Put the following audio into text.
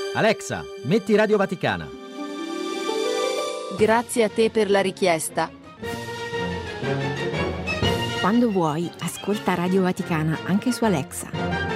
Alexa, metti Radio Vaticana. Grazie a te per la richiesta. Quando vuoi, ascolta Radio Vaticana anche su Alexa.